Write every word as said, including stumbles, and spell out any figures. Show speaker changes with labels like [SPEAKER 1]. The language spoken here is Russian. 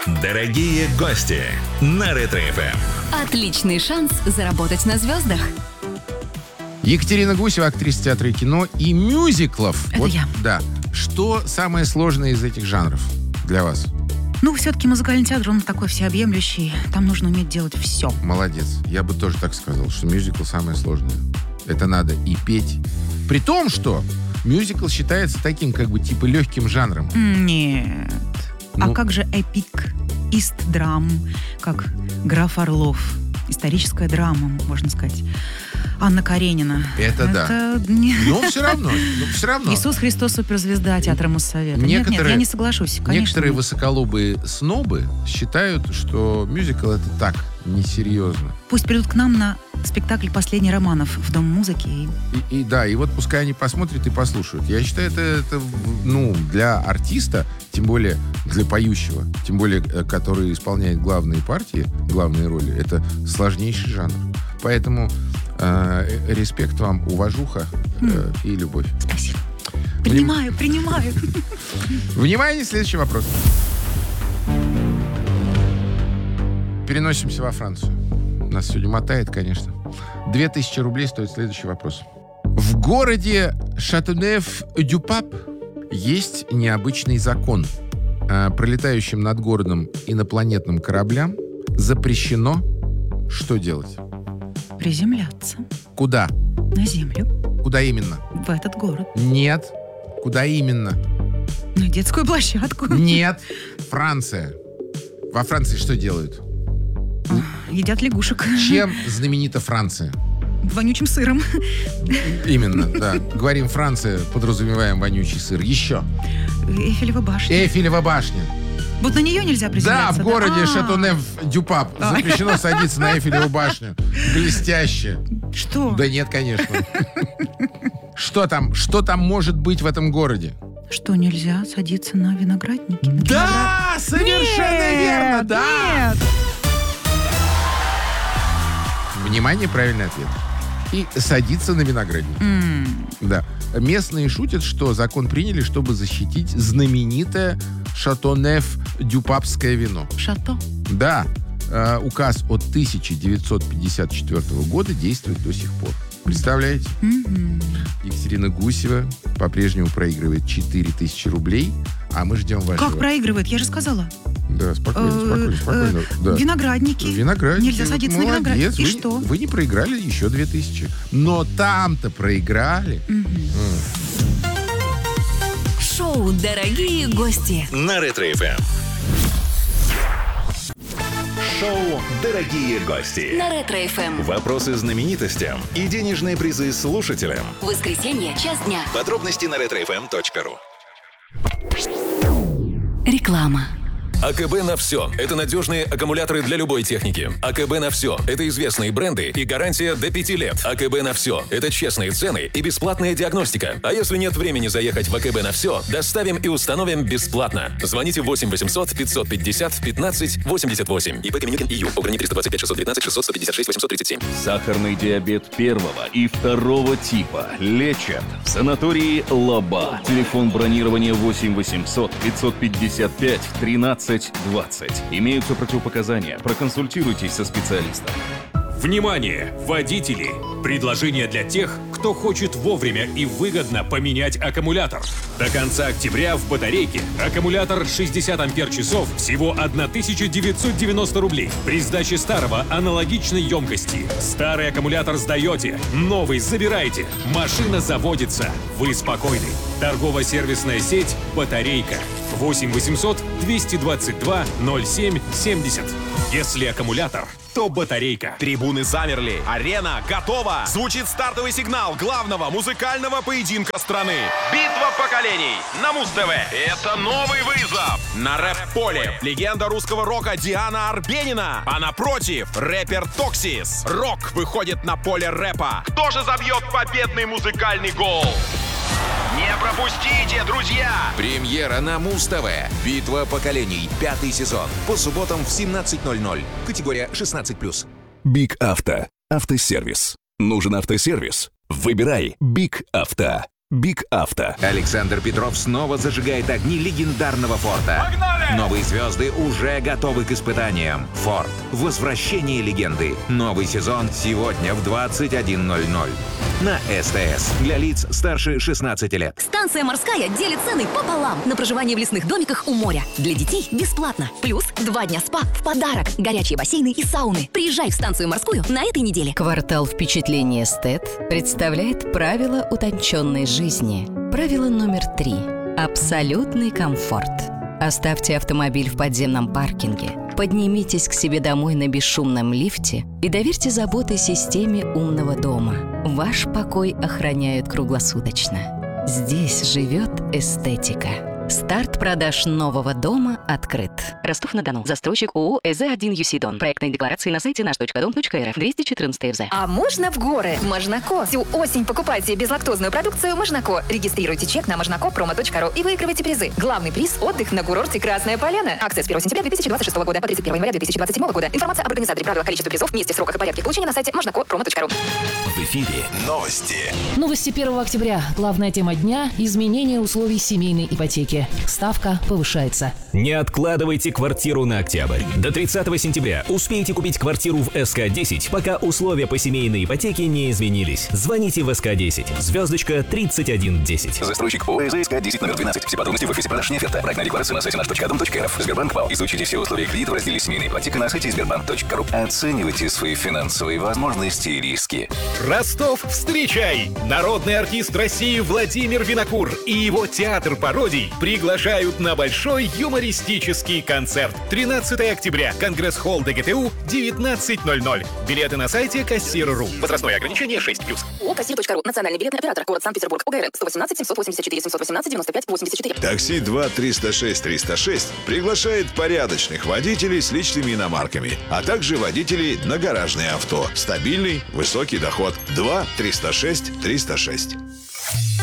[SPEAKER 1] Дорогие гости на Ретро-эф эм.
[SPEAKER 2] Отличный шанс заработать на звездах.
[SPEAKER 3] Екатерина Гусева, актриса театра и кино и мюзиклов.
[SPEAKER 2] Это
[SPEAKER 3] вот,
[SPEAKER 2] я.
[SPEAKER 3] Да. Что самое сложное из этих жанров для вас?
[SPEAKER 4] Ну, все-таки музыкальный театр, он такой всеобъемлющий. Там нужно уметь делать все.
[SPEAKER 3] Молодец. Я бы тоже так сказал, что мюзикл самое сложное. Это надо и петь. При том, что мюзикл считается таким, как бы, типа, легким жанром.
[SPEAKER 4] Нет.
[SPEAKER 3] Ну.
[SPEAKER 4] А как же эпик, ист-драм, как «Граф Орлов», историческая драма, можно сказать. Анна Каренина.
[SPEAKER 3] Это да.
[SPEAKER 4] Это не-
[SPEAKER 3] Но все равно, но все равно.
[SPEAKER 4] Иисус Христос суперзвезда театра Моссовета. Нет, нет,
[SPEAKER 3] Некоторые-
[SPEAKER 4] я не соглашусь, конечно.
[SPEAKER 3] Некоторые высоколобые снобы считают, что мюзикл это так, несерьезно.
[SPEAKER 4] Пусть придут к нам на спектакль «Последний Романов» в Дом музыки. И
[SPEAKER 3] И, и да, и вот пускай они посмотрят и послушают. Я считаю, это, это ну, для артиста, тем более для поющего, тем более, э, который исполняет главные партии, главные роли, это сложнейший жанр. Поэтому э, респект вам, уважуха э, и любовь.
[SPEAKER 4] Спасибо. Принимаю, принимаю.
[SPEAKER 3] Внимание, следующий вопрос. Переносимся во Францию. Нас сегодня мотает, конечно. Две тысячи рублей стоит следующий вопрос. В городе Шатонеф-дю-Пап есть необычный закон. А, пролетающим над городом инопланетным кораблям запрещено что делать?
[SPEAKER 4] Приземляться
[SPEAKER 3] Куда?
[SPEAKER 4] на землю
[SPEAKER 3] Куда именно?
[SPEAKER 4] в этот город.
[SPEAKER 3] Нет. Куда именно?
[SPEAKER 4] На детскую площадку.
[SPEAKER 3] Нет. Франция. Во Франции что делают?
[SPEAKER 4] Едят лягушек.
[SPEAKER 3] Чем знаменита Франция?
[SPEAKER 4] Вонючим сыром.
[SPEAKER 3] Именно, да. Говорим Франция, подразумеваем вонючий сыр. Еще.
[SPEAKER 4] Эйфелева башня.
[SPEAKER 3] Эйфелева башня.
[SPEAKER 4] Вот на нее нельзя
[SPEAKER 3] Да,
[SPEAKER 4] приземляться.
[SPEAKER 3] в городе
[SPEAKER 4] А,
[SPEAKER 3] Шатонеф-дю-Пап запрещено садиться на Эйфелеву башню. Блестяще.
[SPEAKER 4] Что?
[SPEAKER 3] Да нет, конечно. Что там? Что там может быть в этом городе?
[SPEAKER 4] Что, нельзя садиться на виноградники? На
[SPEAKER 3] Да, совершенно верно, да.
[SPEAKER 4] Нет.
[SPEAKER 3] Внимание, правильный ответ. И садиться на виноградник.
[SPEAKER 4] М,
[SPEAKER 3] Да. Местные шутят, что закон приняли, чтобы защитить знаменитое Шатонеф-дюпапское вино.
[SPEAKER 4] Шато.
[SPEAKER 3] Да. Э, указ от тысяча девятьсот пятьдесят четвёртого года действует до сих пор. Представляете?
[SPEAKER 4] Мгм.
[SPEAKER 3] Екатерина Гусева по-прежнему проигрывает четыре тысячи рублей, а мы ждем вашего...
[SPEAKER 4] Как проигрывает? Я же сказала.
[SPEAKER 3] Да, спокойно,
[SPEAKER 4] Э,
[SPEAKER 3] спокойно, спокойно.
[SPEAKER 4] э,
[SPEAKER 3] Да.
[SPEAKER 4] Виноградники.
[SPEAKER 3] Виноградники.
[SPEAKER 4] Нельзя
[SPEAKER 3] Вот
[SPEAKER 4] садиться на
[SPEAKER 3] молодец.
[SPEAKER 4] виноградник. И
[SPEAKER 3] Вы,
[SPEAKER 4] что?
[SPEAKER 3] Вы не проиграли еще две тысячи. Но там-то проиграли.
[SPEAKER 4] Мгм.
[SPEAKER 2] Шоу «Дорогие гости».
[SPEAKER 1] На Ретро-эф эм. Шоу «Дорогие гости».
[SPEAKER 2] На Ретро-эф эм.
[SPEAKER 1] Вопросы знаменитостям и денежные призы слушателям.
[SPEAKER 2] Воскресенье, час дня.
[SPEAKER 1] Подробности на ретро эф эм точка ру.
[SPEAKER 2] Реклама.
[SPEAKER 5] АКБ на все. Это надежные аккумуляторы для любой техники. АКБ на все. Это известные бренды и гарантия до пяти лет. АКБ на все. Это честные цены и бесплатная диагностика. А если нет времени заехать в АКБ на все, доставим и установим бесплатно. Звоните восемь восемьсот пятьсот пятьдесят пятнадцать восемьдесят восемь. ИП Каменюкин И Ю. Ограничение триста двадцать пять шестьсот девятнадцать шестьсот сто пятьдесят шесть восемьсот тридцать семь.
[SPEAKER 6] Сахарный диабет первого и второго типа лечат в санатории Лаба. Телефон бронирования восемь восемьсот пятьсот пятьдесят пять тринадцать двадцать. Имеются противопоказания. Проконсультируйтесь со специалистом.
[SPEAKER 7] Внимание, водители! Предложение для тех, кто хочет вовремя и выгодно поменять аккумулятор. До конца октября в батарейке аккумулятор шестьдесят ампер-часов всего тысяча девятьсот девяносто рублей. При сдаче старого аналогичной емкости. Старый аккумулятор сдаете, новый забираете. Машина заводится. Вы спокойны. Торгово-сервисная сеть «Батарейка». восемь восемьсот двести двадцать два ноль семь семьдесят. Если аккумулятор, то батарейка.
[SPEAKER 8] Трибуны замерли, арена готова. Звучит стартовый сигнал главного музыкального поединка страны. Битва поколений на Муз-ТВ. Это новый вызов. На рэп-поле легенда русского рока Диана Арбенина. А напротив рэпер Токсис. Рок выходит на поле рэпа. Кто же забьет победный музыкальный гол? Не пропустите, друзья!
[SPEAKER 9] Премьера на Муз-ТВ. Битва поколений. Пятый сезон. По субботам в семнадцать ноль ноль. Категория шестнадцать плюс.
[SPEAKER 10] Биг Авто. Автосервис. Нужен автосервис? Выбирай Биг Авто.
[SPEAKER 5] Биг Авто.
[SPEAKER 9] Александр Петров снова зажигает огни легендарного Форда.
[SPEAKER 8] Погнали!
[SPEAKER 9] Новые звезды уже готовы к испытаниям. Форд. Возвращение легенды. Новый сезон сегодня в двадцать один ноль ноль. На СТС. Для лиц старше шестнадцати лет.
[SPEAKER 2] Станция «Морская» делит цены пополам на проживание в лесных домиках у моря. Для детей бесплатно. Плюс два дня спа в подарок. Горячие бассейны и сауны. Приезжай в станцию «Морскую» на этой неделе.
[SPEAKER 10] Квартал впечатлений «Эстет» представляет правила утонченной жизни. Правило номер три. Абсолютный комфорт. Оставьте автомобиль в подземном паркинге. Поднимитесь к себе домой на бесшумном лифте и доверьте заботы системе умного дома. Ваш покой охраняют круглосуточно. Здесь живет эстетика. Старт продаж нового дома открыт. Ростов-на-Дону. Застройщик ООО ЭЗ один Юсидон. Проектные декларации на сайте наш точка дом точка эр эф. двести четырнадцать ФЗ.
[SPEAKER 11] А можно в горы? Можнако. Всю осень покупайте безлактозную продукцию Можнако. Регистрируйте чек на можнако промо точка ру и выигрывайте призы. Главный приз – отдых на курорте Красная Поляна. Акция с первого сентября две тысячи двадцать шестого года по тридцать первого января две тысячи двадцать седьмого года. Информация об организаторе, правилах, количестве призов, месте, сроках и порядке получения на сайте можнако промо точка ру.
[SPEAKER 5] В эфире новости.
[SPEAKER 12] Новости первого октября. Главная тема дня – изменение условий семейной ипотеки. Ставка повышается.
[SPEAKER 7] Не откладывайте квартиру на октябрь. До тридцатого сентября успейте купить квартиру в эс ка десять, пока условия по семейной ипотеке не изменились. Звоните в эс ка десять. Звездочка тридцать один десять.
[SPEAKER 5] Застройщик ООО эс ка десять номер двенадцать. Все подробности в офисе продаж не оферта. Проектная декларация на сайте наш точка дом точка эр эф. Сбербанк ВАЛ. Изучите все условия кредита в разделе «Семейная ипотека» на сайте сбербанк точка ру. Оценивайте свои финансовые возможности и риски.
[SPEAKER 8] Ростов, встречай! Народный артист России Владимир Винокур и его театр пародий приглашают на большой юмористический концерт. тринадцатого октября. Конгресс-холл ДГТУ, девятнадцать ноль ноль. Билеты на сайте кассир точка ру. Возрастное ограничение шесть плюс.
[SPEAKER 11] ООО кассир точка ру. Национальный билетный оператор. Город Санкт-Петербург. УГРН. сто восемнадцать семьсот восемьдесят четыре семьсот восемнадцать девяносто пять восемьдесят четыре.
[SPEAKER 1] Такси два триста шесть триста шесть приглашает порядочных водителей с личными иномарками, а также водителей на гаражные авто. Стабильный, высокий доход. два триста шесть триста шесть.